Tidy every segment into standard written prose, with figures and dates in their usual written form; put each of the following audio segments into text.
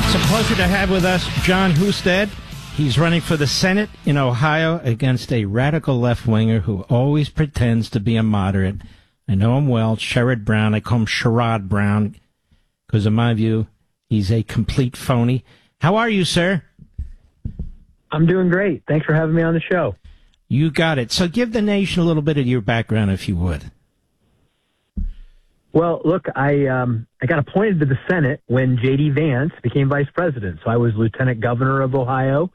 It's a pleasure to have with us John Husted. He's running for the Senate in Ohio against a radical left-winger who always pretends to be a moderate. I know him well, Sherrod Brown. I call him Sherrod Brown because, in my view, he's a complete phony. How are you, sir? I'm doing great. Thanks for having me on the show. You got it. So give the nation a little bit of your background, if you would. Well, look, I got appointed to the Senate when J.D. Vance became vice president. So I was lieutenant governor of Ohio,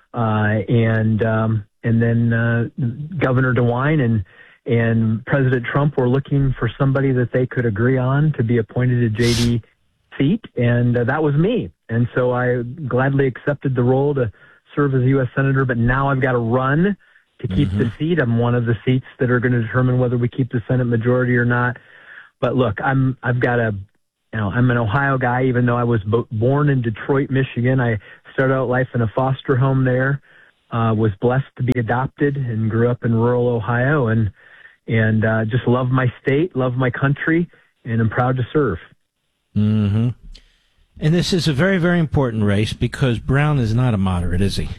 and then Governor DeWine and President Trump were looking for somebody that they could agree on to be appointed to J.D. seat, and that was me. And so I gladly accepted the role to serve as a U.S. Senator, but now I've got to run to keep the seat. I'm one of the seats that are going to determine whether we keep the Senate majority or not. But look, I'm an Ohio guy, even though I was born in Detroit, Michigan. I started out life in a foster home there, was blessed to be adopted and grew up in rural Ohio and just love my state, love my country, and I'm proud to serve. Mm-hmm. And this is a very, very important race because Brown is not a moderate, is he?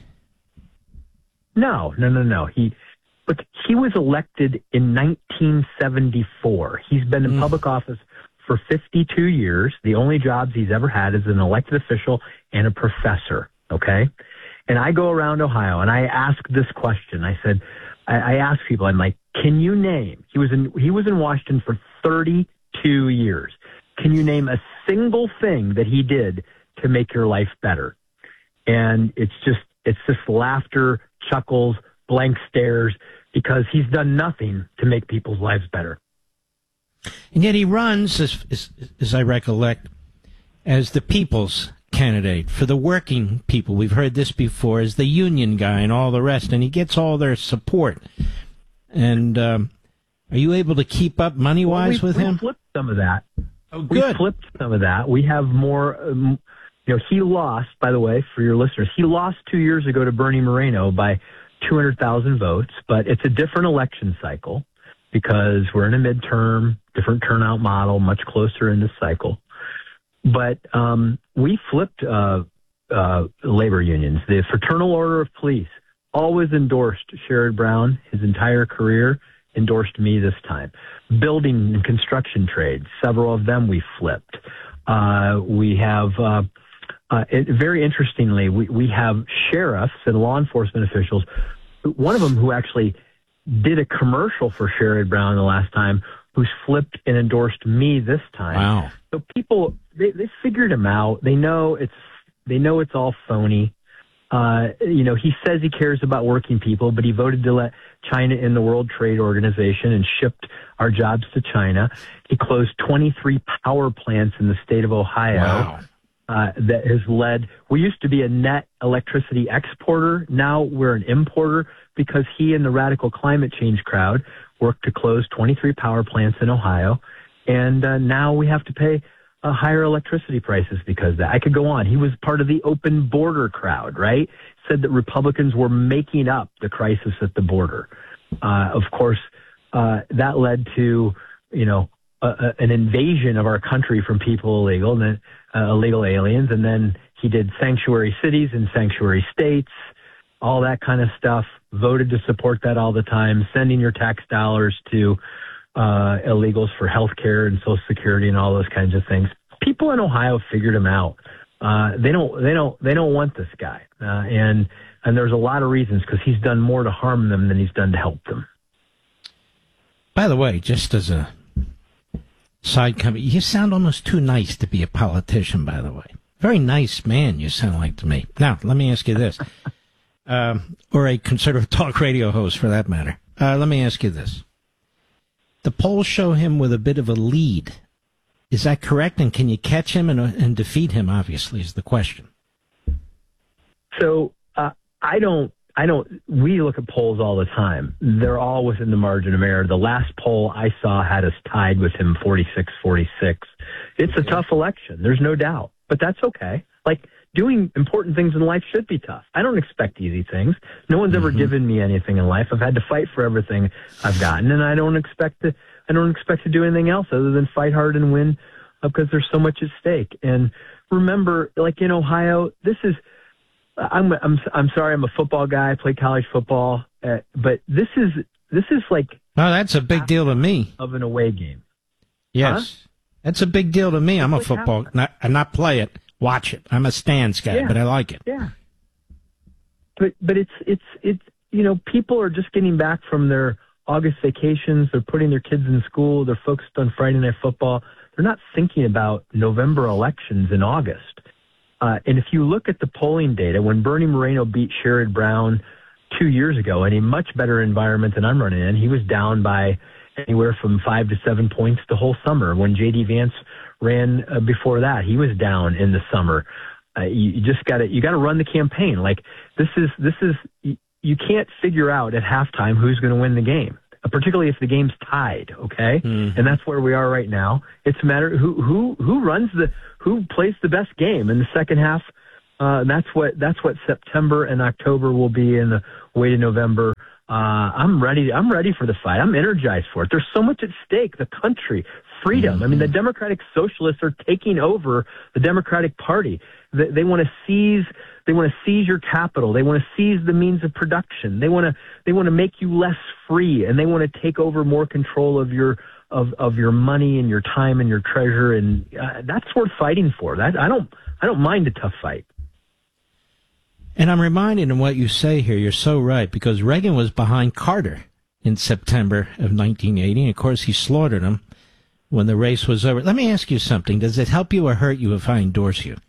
No. He was elected in 1974. He's been in public office for 52 years. The only jobs he's ever had is an elected official and a professor, okay? And I go around Ohio, and I ask this question. I said, I ask people, I'm like, can you name, he was in Washington for 32 years. Can you name a single thing that he did to make your life better? And it's just laughter, chuckles, blank stares, because he's done nothing to make people's lives better. And yet he runs, as I recollect, as the people's candidate for the working people. We've heard this before, as the union guy and all the rest, and he gets all their support. And are you able to keep up money-wise with him? We flipped some of that. Oh, good. We flipped some of that. We have more... he lost, by the way, for your listeners, he lost 2 years ago to Bernie Moreno by 200,000 votes, but it's a different election cycle because we're in a midterm, different turnout model, much closer in this cycle. But we flipped labor unions. The Fraternal Order of Police always endorsed Sherrod Brown his entire career, endorsed me this time. Building and construction trades, several of them we flipped. We have... very interestingly, we have sheriffs and law enforcement officials, one of them who actually did a commercial for Sherrod Brown the last time, who's flipped and endorsed me this time. Wow. So people, they figured him out. They know it's all phony. He says he cares about working people, but he voted to let China in the World Trade Organization and shipped our jobs to China. He closed 23 power plants in the state of Ohio. Wow. That has led, we used to be a net electricity exporter. Now we're an importer because he and the radical climate change crowd worked to close 23 power plants in Ohio. And now we have to pay higher electricity prices because of that. I could go on. He was part of the open border crowd, right? Said that Republicans were making up the crisis at the border. Of course, that led to, an invasion of our country from people illegal aliens, and then he did sanctuary cities and sanctuary states, all that kind of stuff, voted to support that all the time, sending your tax dollars to illegals for health care and Social Security and all those kinds of things. People in Ohio figured him out. They don't want this guy. And there's a lot of reasons, because he's done more to harm them than he's done to help them. By the way, just as a side comment, you sound almost too nice to be a politician, by the way. Very nice man you sound like to me. Now, let me ask you this, or a conservative talk radio host for that matter. Let me ask you this. The polls show him with a bit of a lead. Is that correct? And can you catch him and defeat him, obviously, is the question. So we look at polls all the time. They're all within the margin of error. The last poll I saw had us tied with him 46-46. It's a tough election. There's no doubt, but that's okay. Like, doing important things in life should be tough. I don't expect easy things. No one's ever given me anything in life. I've had to fight for everything I've gotten, and I don't expect to do anything else other than fight hard and win because there's so much at stake. And remember, like in Ohio, this is, I'm sorry, I'm a football guy. I play college football, but this is like, oh, that's a big deal to me. Of an away game. Yes, huh? That's a big deal to me. I'm a football, not play it, watch it. I'm a stands guy, but I like it. Yeah. But it's people are just getting back from their August vacations. They're putting their kids in school. They're focused on Friday Night Football. They're not thinking about November elections in August. And if you look at the polling data, when Bernie Moreno beat Sherrod Brown 2 years ago in a much better environment than I'm running in, he was down by anywhere from 5 to 7 points the whole summer. When J.D. Vance ran before that, he was down in the summer. You just got to run the campaign. Like this is you can't figure out at halftime who's going to win the game, particularly if the game's tied. Okay, and that's where we are right now. It's a matter who plays the best game in the second half. That's what September and October will be in the way to November. I'm ready for the fight. I'm energized for it. There's so much at stake. The country, freedom. I mean, the Democratic Socialists are taking over the Democratic Party. They want to seize your capital. They want to seize the means of production. They want to make you less free, and they want to take over more control of your money and your time and your treasure. And that's worth fighting for. That I don't mind a tough fight. And I'm reminded of what you say here. You're so right, because Reagan was behind Carter in September of 1980. And of course, he slaughtered him when the race was over. Let me ask you something. Does it help you or hurt you if I endorse you?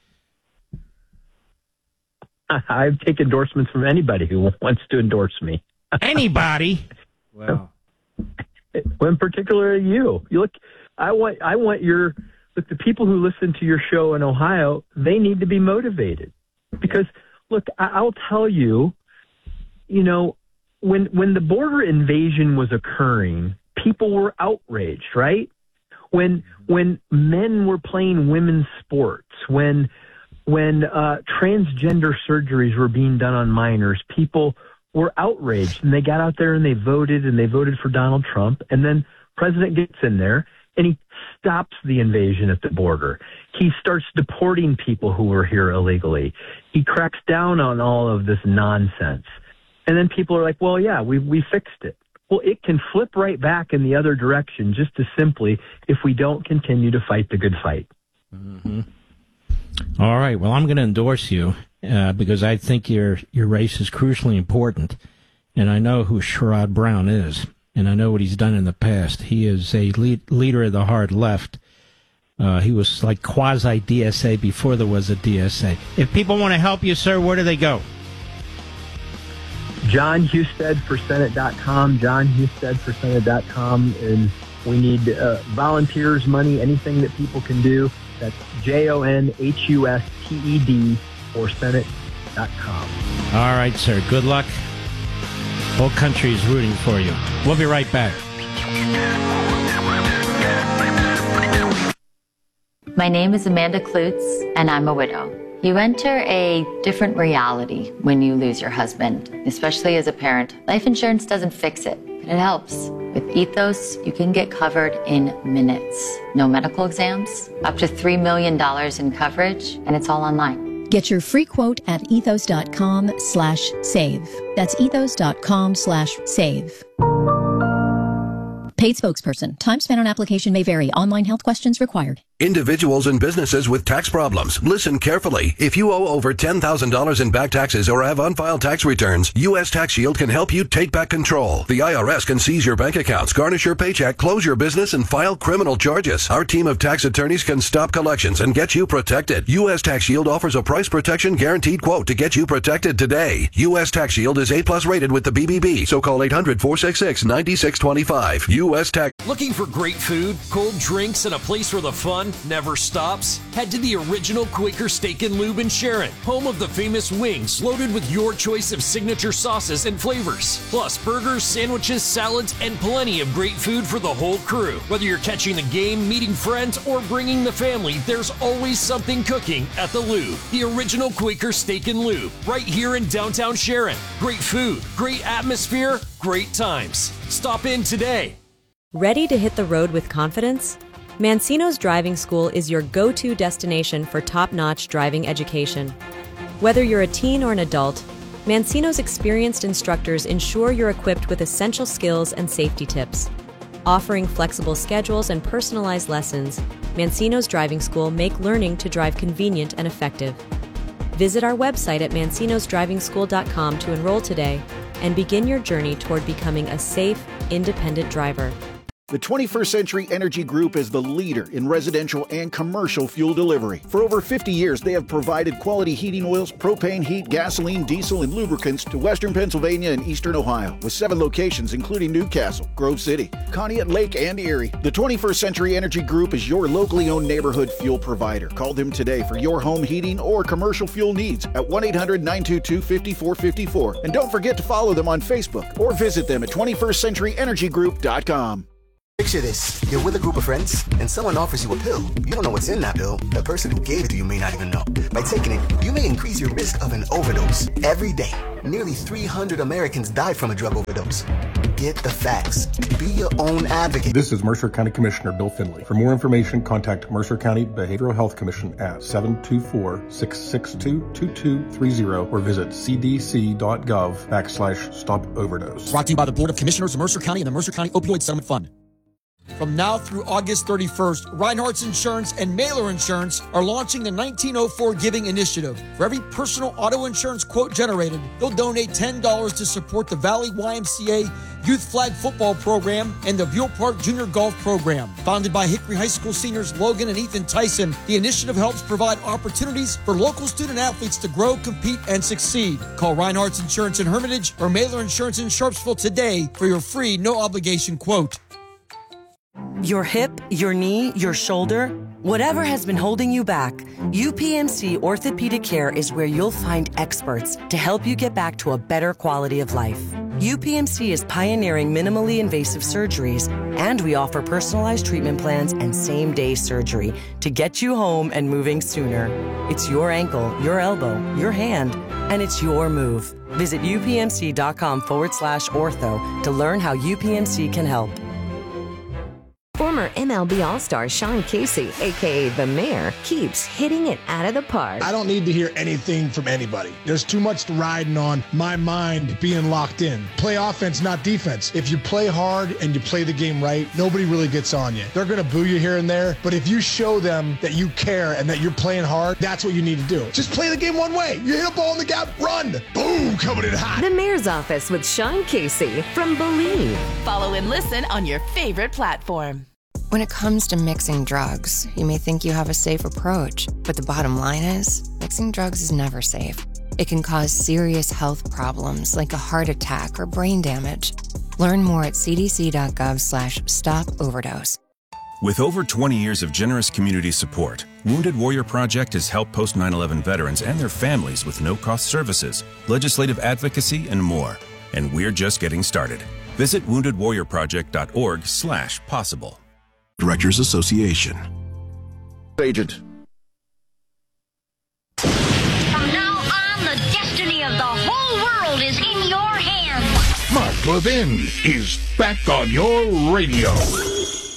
I take endorsements from anybody who wants to endorse me. Anybody? Well, in particular, you look. I want the people who listen to your show in Ohio. They need to be motivated because. Look, I'll tell you, when the border invasion was occurring, people were outraged, right? When men were playing women's sports, when transgender surgeries were being done on minors, people were outraged, and they got out there and they voted for Donald Trump, and then President gets in there and he stops the invasion at the border. He starts deporting people who were here illegally. He cracks down on all of this nonsense. And then people are like, well, yeah, we fixed it. Well, it can flip right back in the other direction just as simply if we don't continue to fight the good fight. Mm-hmm. All right. Well, I'm going to endorse you because I think your race is crucially important. And I know who Sherrod Brown is. And I know what he's done in the past. He is a leader of the hard left. He was like quasi-DSA before there was a DSA. If people want to help you, sir, where do they go? JohnHusted4Senate.com, JohnHusted4Senate.com. And we need volunteers, money, anything that people can do. That's JohnHusted for Senate.com. All right, sir. Good luck. Whole country is rooting for you. We'll be right back. My name is Amanda Klutz, and I'm a widow. You enter a different reality when you lose your husband, especially as a parent. Life insurance doesn't fix it, but it helps. With Ethos, you can get covered in minutes. No medical exams, up to $3 million in coverage, and it's all online. Get your free quote at ethos.com/save. That's ethos.com/save. Paid spokesperson. Time spent on application may vary. Online health questions required. Individuals and businesses with tax problems. Listen carefully. If you owe over $10,000 in back taxes or have unfiled tax returns, U.S. Tax Shield can help you take back control. The IRS can seize your bank accounts, garnish your paycheck, close your business, and file criminal charges. Our team of tax attorneys can stop collections and get you protected. U.S. Tax Shield offers a price protection guaranteed quote to get you protected today. U.S. Tax Shield is A+ rated with the BBB, so call 800-466-9625. U.S. Tax. Looking for great food, cold drinks, and a place where the fun never stops? Head to the original Quaker Steak and Lube in Sharon, home of the famous wings loaded with your choice of signature sauces and flavors. Plus burgers, sandwiches, salads, and plenty of great food for the whole crew. Whether you're catching the game, meeting friends, or bringing the family, there's always something cooking at the Lube. The original Quaker Steak and Lube, right here in downtown Sharon. Great food, great atmosphere, great times. Stop in today. Ready to hit the road with confidence? Mancino's Driving School is your go-to destination for top-notch driving education. Whether you're a teen or an adult, Mancino's experienced instructors ensure you're equipped with essential skills and safety tips. Offering flexible schedules and personalized lessons, Mancino's Driving School make learning to drive convenient and effective. Visit our website at mancinosdrivingschool.com to enroll today and begin your journey toward becoming a safe, independent driver. The 21st Century Energy Group is the leader in residential and commercial fuel delivery. For over 50 years, they have provided quality heating oils, propane, heat, gasoline, diesel, and lubricants to western Pennsylvania and eastern Ohio, with 7 locations including Newcastle, Grove City, Conneaut Lake, and Erie. The 21st Century Energy Group is your locally owned neighborhood fuel provider. Call them today for your home heating or commercial fuel needs at 1-800-922-5454. And don't forget to follow them on Facebook or visit them at 21stcenturyenergygroup.com. Picture this. You're with a group of friends, and someone offers you a pill. You don't know what's in that pill. The person who gave it to you may not even know. By taking it, you may increase your risk of an overdose. Every day, nearly 300 Americans die from a drug overdose. Get the facts. Be your own advocate. This is Mercer County Commissioner Bill Finley. For more information, contact Mercer County Behavioral Health Commission at 724-662-2230 or visit cdc.gov/stop-overdose. Brought to you by the Board of Commissioners of Mercer County and the Mercer County Opioid Settlement Fund. From now through August 31st, Reinhardt's Insurance and Mailer Insurance are launching the 1904 Giving Initiative. For every personal auto insurance quote generated, they'll donate $10 to support the Valley YMCA Youth Flag Football Program and the Buell Park Junior Golf Program. Founded by Hickory High School seniors Logan and Ethan Tyson, the initiative helps provide opportunities for local student athletes to grow, compete, and succeed. Call Reinhardt's Insurance in Hermitage or Mailer Insurance in Sharpsville today for your free, no-obligation quote. Your hip, your knee, your shoulder, whatever has been holding you back, UPMC Orthopedic Care is where you'll find experts to help you get back to a better quality of life. UPMC is pioneering minimally invasive surgeries, and we offer personalized treatment plans and same-day surgery to get you home and moving sooner. It's your ankle, your elbow, your hand, and it's your move. Visit upmc.com/ortho to learn how UPMC can help. Former MLB All-Star Sean Casey, a.k.a. The Mayor, keeps hitting it out of the park. I don't need to hear anything from anybody. There's too much riding on my mind being locked in. Play offense, not defense. If you play hard and you play the game right, nobody really gets on you. They're going to boo you here and there, but if you show them that you care and that you're playing hard, that's what you need to do. Just play the game one way. You hit a ball in the gap, run. Boom, coming in hot. The Mayor's Office with Sean Casey from Believe. Follow and listen on your favorite platform. When it comes to mixing drugs, you may think you have a safe approach, but the bottom line is, mixing drugs is never safe. It can cause serious health problems like a heart attack or brain damage. Learn more at cdc.gov/stop-overdose. With over 20 years of generous community support, Wounded Warrior Project has helped post 9/11 veterans and their families with no-cost services, legislative advocacy, and more. And we're just getting started. Visit woundedwarriorproject.org/possible. Directors Association. Agent. From now on, the destiny of the whole world is in your hands. Mark Levin is back on your radio.